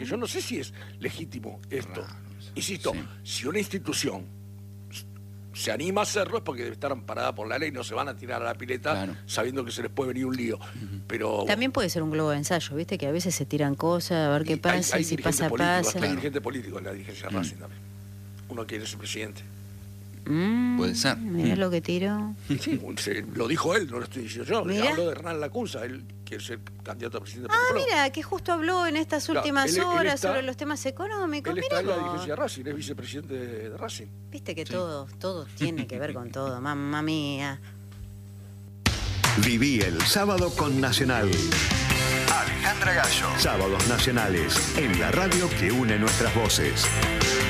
Yo no sé si es legítimo esto. Insisto, sí. si una institución se anima a hacerlo es porque debe estar amparada por la ley, no se van a tirar a la pileta Claro. sabiendo que se les puede venir un lío. Pero También puede ser un globo de ensayo, ¿viste? Que a veces se tiran cosas, a ver qué pasa, hay y si dirigentes pasa, políticos, pasa. hay dirigente político en la dirigencia de Racing también. Uno quiere ser presidente. Puede ser. Mirá lo que tiró. Sí, lo dijo él, no lo estoy diciendo yo. Mirá. Habló de Hernán Lacunza, él quiere ser candidato a presidente. Mira, que justo habló en estas Claro, últimas él horas está- sobre los temas económicos. Él está en la Mirá dirigencia de vos. Racing, es vicepresidente de Racing. Viste que todo tiene que ver con todo, mamma mía. Viví el sábado con Nacional. Alejandra Gallo. Sábados nacionales en la radio que une nuestras voces.